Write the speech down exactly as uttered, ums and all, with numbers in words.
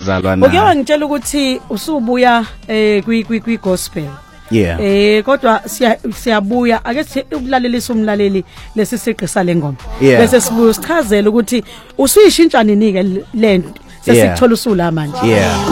ngizalwa nayo. Uke wangitshela ukuthi usubuya eh kwi kwi gospel. Yeah. Eh kodwa siyabuya ake ukulalelisa umlaleli lesi siqisa lengoma. Bese sibuya sichazela ukuthi usuyishintsha nini ke lento. Sesikuthola usula manje. Yeah.